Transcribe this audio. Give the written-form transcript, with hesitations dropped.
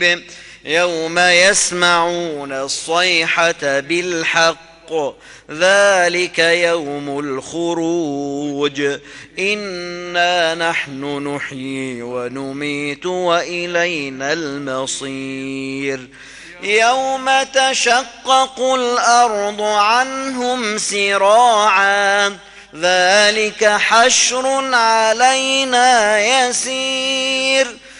يوم يسمعون الصيحة بالحق ذلك يوم الخروج إنا نحن نحيي ونميت وإلينا المصير يوم تشقق الأرض عنهم سراعا ذلك حشر علينا يسير